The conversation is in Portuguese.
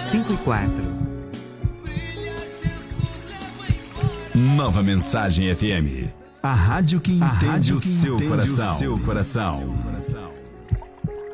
5 e 4. Nova Mensagem FM. A rádio que entende o seu coração.